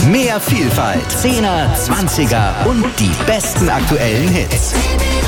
Mehr Vielfalt, 10er, 20er und die besten aktuellen Hits.